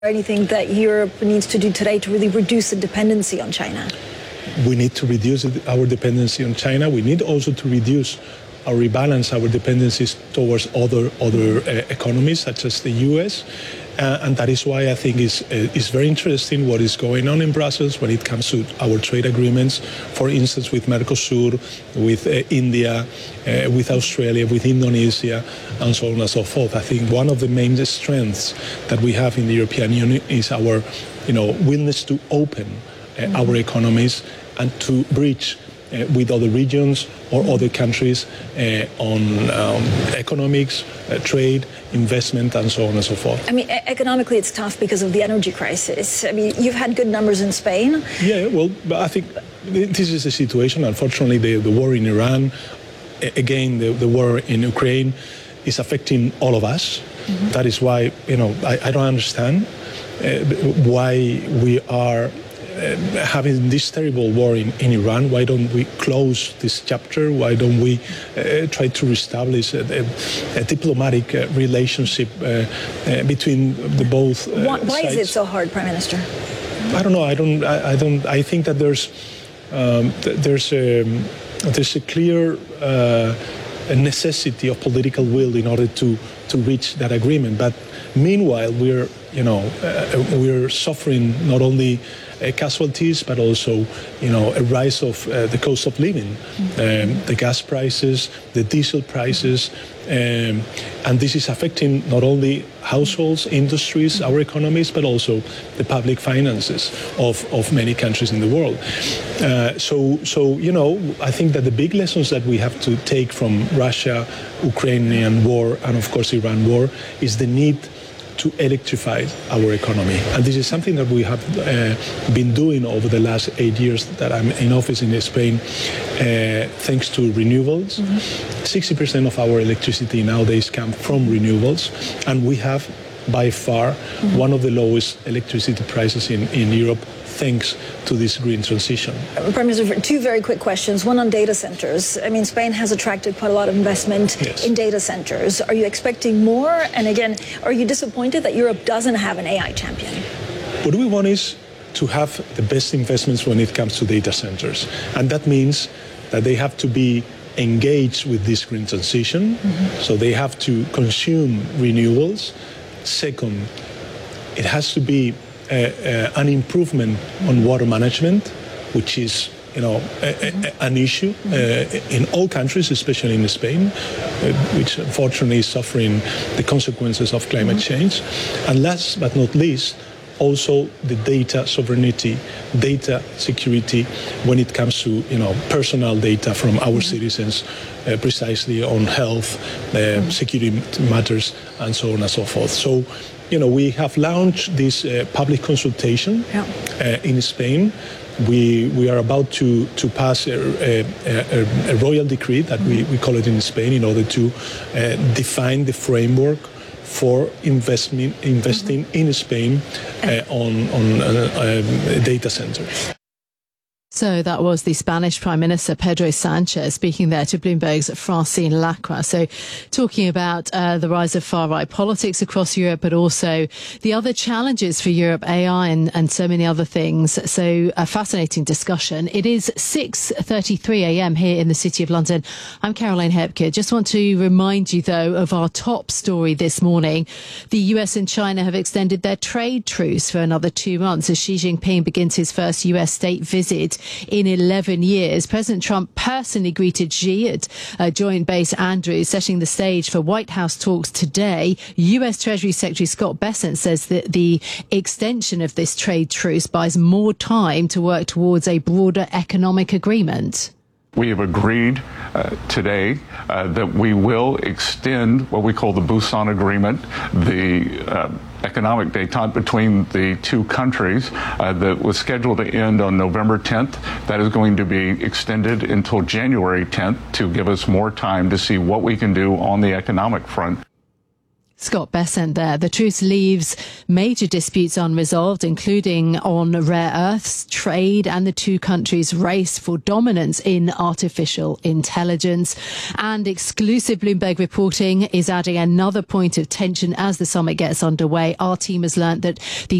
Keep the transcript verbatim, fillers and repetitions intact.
Anything that Europe needs to do today to really reduce the dependency on China? We need to reduce our dependency on China. We need also to reduce or rebalance our dependencies towards other other uh, economies, such as the U S. Uh, and that is why I think it's, uh, it's very interesting what is going on in Brussels when it comes to our trade agreements, for instance, with Mercosur, with uh, India, uh, with Australia, with Indonesia, and so on and so forth. I think one of the main strengths that we have in the European Union is our, you know, willingness to open uh, mm-hmm. our economies and to bridge Uh, with other regions or other countries uh, on um, economics, uh, trade, investment, and so on and so forth. I mean, e- economically it's tough because of the energy crisis. I mean, you've had good numbers in Spain. Yeah, well, I think this is the situation. Unfortunately, the, the war in Iran, again, the, the war in Ukraine is affecting all of us. Mm-hmm. That is why, you know, I, I don't understand uh, why we are Uh, having this terrible war in, in Iran. Why don't we close this chapter? Why don't we uh, try to reestablish a, a, a diplomatic uh, relationship uh, uh, between the both uh, why, why sides? is it so hard, Prime Minister? I don't know. I don't. I, I don't. I think that there's um, th- there's a there's a clear uh, a necessity of political will in order to to reach that agreement. But meanwhile, we're you know uh, we're suffering not only Uh, casualties, but also, you know, a rise of uh, the cost of living, um, the gas prices, the diesel prices, um, and this is affecting not only households, industries, our economies, but also the public finances of, of many countries in the world. Uh, so, so, you know, I think that the big lessons that we have to take from Russia, Ukrainian war, and of course Iran war is the need to electrify our economy. And this is something that we have uh, been doing over the last eight years that I'm in office in Spain, uh, thanks to renewables. Mm-hmm. sixty percent of our electricity nowadays come from renewables, and we have by far mm-hmm. one of the lowest electricity prices in, in Europe, thanks to this green transition. Prime Minister, two very quick questions. One on data centers. I mean, Spain has attracted quite a lot of investment yes. in data centers. Are you expecting more? And again, are you disappointed that Europe doesn't have an A I champion? What we want is to have the best investments when it comes to data centers. And that means that they have to be engaged with this green transition. Mm-hmm. So they have to consume renewables. Second, it has to be Uh, uh, an improvement on water management, which is, you know, a, a, an issue uh, in all countries, especially in Spain, uh, which unfortunately is suffering the consequences of climate change. And last but not least, also the data sovereignty, data security when it comes to, you know, personal data from our citizens, uh, precisely on health, uh, security matters, and so on and so forth. So, you know, we have launched this uh, public consultation yeah. uh, in Spain. We we are about to to pass a, a, a, a royal decree that we, we call it in Spain in order to uh, define the framework for investment investing mm-hmm. in Spain uh, on on uh, uh, data centers. So that was the Spanish Prime Minister Pedro Sanchez speaking there to Bloomberg's Francine Lacqua. So talking about uh, the rise of far-right politics across Europe, but also the other challenges for Europe, A I and, and so many other things. So a fascinating discussion. It is six thirty-three a.m. here in the City of London. I'm Caroline Hepke. Just want to remind you, though, of our top story this morning. The U S and China have extended their trade truce for another two months as Xi Jinping begins his first U S state visit in eleven years. President Trump personally greeted Xi at uh, Joint Base Andrews, setting the stage for White House talks today. U S Treasury Secretary Scott Bessent says that the extension of this trade truce buys more time to work towards a broader economic agreement. We have agreed uh, today uh, that we will extend what we call the Busan Agreement, the uh, economic détente between the two countries uh, that was scheduled to end on November tenth. That is going to be extended until January tenth to give us more time to see what we can do on the economic front. Scott Bessent there. The truce leaves major disputes unresolved, including on rare earths, trade, and the two countries' race for dominance in artificial intelligence. And exclusive Bloomberg reporting is adding another point of tension as the summit gets underway. Our team has learnt that the